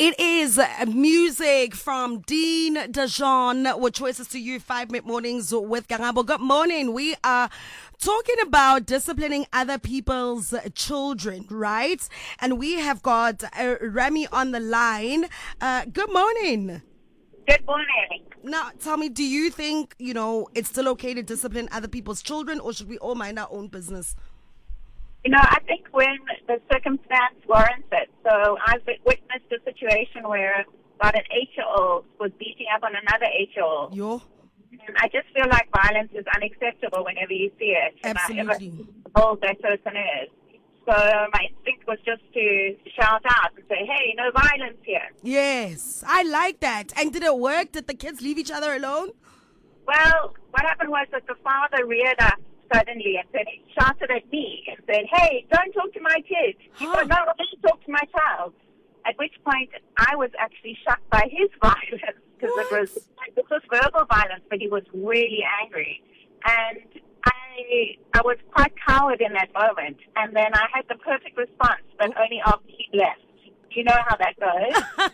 It is music from Dean Dajon with Choices to You, 5 Mornings with Karabo. Good morning. We are talking about disciplining other people's children, right? And we have got Remy on the line. Good morning. Good morning. Now, tell me, do you think, it's still okay to discipline other people's children, or should we all mind our own business? I think when the circumstance warrants it. So I've witnessed a situation where about an 8-year-old was beating up on another 8-year-old. And I just feel like violence is unacceptable whenever you see it. Absolutely. How old that person is. So my instinct was just to shout out and say, hey, no violence here. Yes, I like that. And did it work? Did the kids leave each other alone? Well, what happened was that the father reared up suddenly and said, he shouted at me and said, hey, don't talk to my kid. He said, no, don't talk to my child. At which point I was actually shocked by his violence because it was verbal violence, but he was really angry. And I was quite cowed in that moment. And then I had the perfect response, but only after he left. You know how that goes.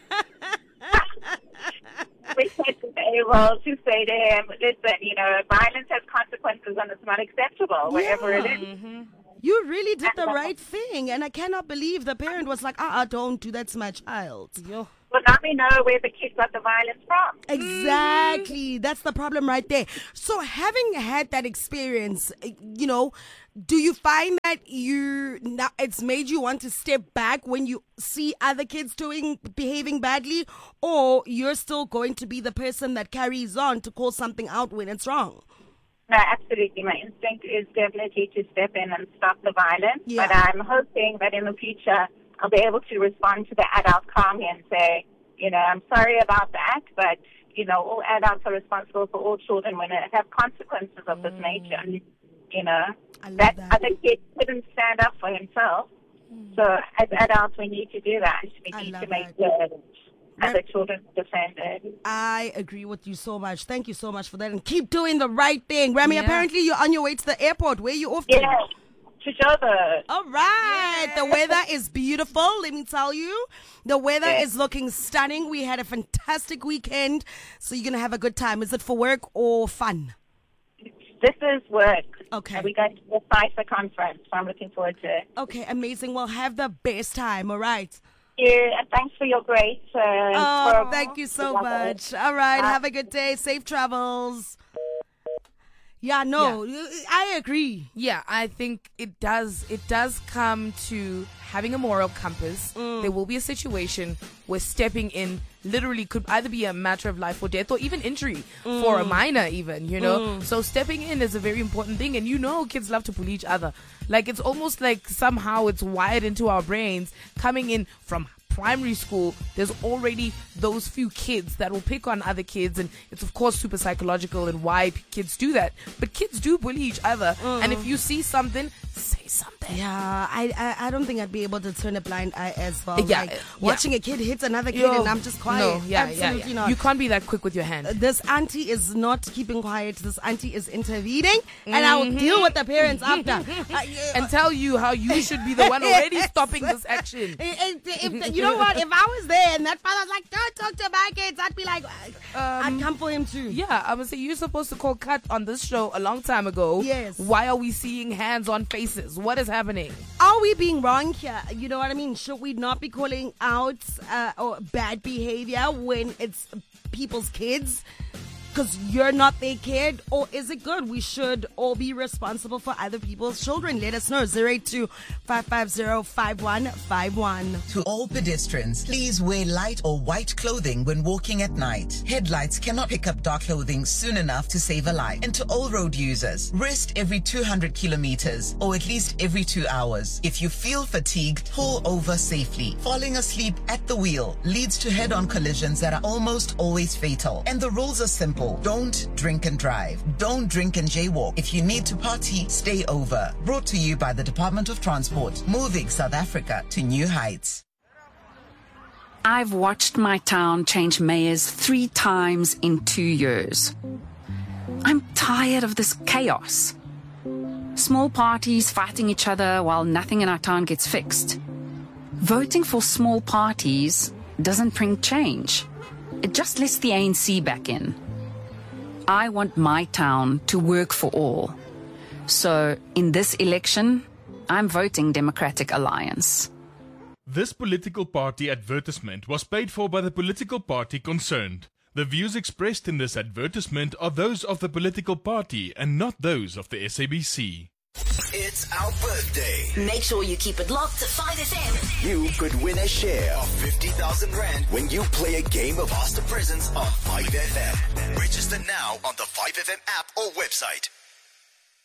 We had to be able to say to him, listen, violence has consequences and it's not acceptable wherever it is. Mm-hmm. You really did the right thing, and I cannot believe the parent was like, don't do that to my child. Well, now we know where the kid got the violence from. Exactly. That's the problem right there. So having had that experience, do you find that it's made you want to step back when you see other kids behaving badly, or you're still going to be the person that carries on to call something out when it's wrong? No, absolutely. My instinct is definitely to step in and stop the violence. Yeah. But I'm hoping that in the future I'll be able to respond to the adult calmly and say, I'm sorry about that, but, all adults are responsible for all children when they have consequences of this nature. That other kid couldn't stand up for himself. So as adults, we need to do that. We need to make the other children defended. I agree with you so much. Thank you so much for that. And keep doing the right thing. Remy, apparently you're on your way to the airport. Where are you off to? Yeah, to Joburg. All right. Yeah. The weather is beautiful. Let me tell you. The weather is looking stunning. We had a fantastic weekend. So you're going to have a good time. Is it for work or fun? This is work. Okay. We're going to the FISA conference, so I'm looking forward to it. Okay, amazing. Well, have the best time, all right? Thank you, and thanks for your great thank you so much. All right, have a good day. Safe travels. Yeah, I agree. Yeah, I think it does come to having a moral compass. There will be a situation where stepping in literally could either be a matter of life or death or even injury for a minor even, So stepping in is a very important thing. And kids love to bully each other. Like, it's almost like somehow it's wired into our brains. Coming in from primary school, there's already those few kids that will pick on other kids, and it's of course super psychological and why kids do that. But kids do bully each other, and if you see something, say something. Yeah, I don't think I'd be able to turn a blind eye as well. Watching a kid hit another kid and I'm just quiet. No, absolutely not. You can't be that quick with your hand. This auntie is not keeping quiet. This auntie is intervening, and I will deal with the parents after. And tell you how you should be the one already stopping this action. You know what? If I was there and that father's like, don't talk to my kids, I'd be like, I'd come for him too. Yeah, I would say you're supposed to call cut on this show a long time ago. Yes. Why are we seeing hands on faces? What is happening? Are we being wrong here? You know what I mean? Should we not be calling out or bad behavior when it's people's kids? Because you're not their kid, or is it good? We should all be responsible for other people's children. Let us know. 082-550-5151. To all pedestrians, please wear light or white clothing when walking at night. Headlights cannot pick up dark clothing soon enough to save a life. And to all road users, rest every 200 kilometers or at least every 2 hours. If you feel fatigued, pull over safely. Falling asleep at the wheel leads to head-on collisions that are almost always fatal. And the rules are simple. Don't drink and drive. Don't drink and jaywalk. If you need to party, stay over. Brought to you by the Department of Transport, moving South Africa to new heights. I've watched my town change mayors 3 times in 2 years. I'm tired of this chaos. Small parties fighting each other while nothing in our town gets fixed. Voting for small parties doesn't bring change. It just lets the ANC back in. I want my town to work for all. So, in this election, I'm voting Democratic Alliance. This political party advertisement was paid for by the political party concerned. The views expressed in this advertisement are those of the political party and not those of the SABC. It's our birthday. Make sure you keep it locked to 5FM. You could win a share of 50,000 Rand when you play a game of Ask the Presents on 5FM. Register now on the 5FM app or website.